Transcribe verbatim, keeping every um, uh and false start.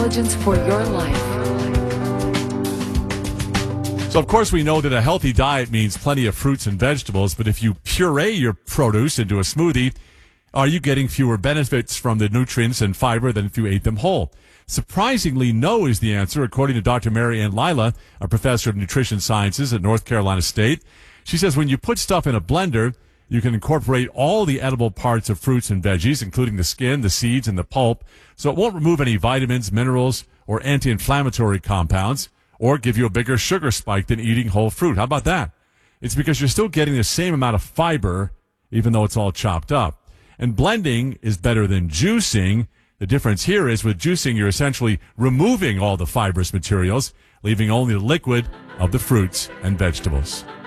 intelligence for your life. So, of course, we know that a healthy diet means plenty of fruits and vegetables, but if you puree your produce into a smoothie, are you getting fewer benefits from the nutrients and fiber than if you ate them whole? Surprisingly, no is the answer, according to Doctor Mary Ann Lila, a professor of nutrition sciences at North Carolina State. She says when you put stuff in a blender, you can incorporate all the edible parts of fruits and veggies, including the skin, the seeds, and the pulp, so it won't remove any vitamins, minerals, or anti-inflammatory compounds, or give you a bigger sugar spike than eating whole fruit. How about that? It's because you're still getting the same amount of fiber, even though it's all chopped up. And blending is better than juicing. The difference here is with juicing, you're essentially removing all the fibrous materials, leaving only the liquid of the fruits and vegetables.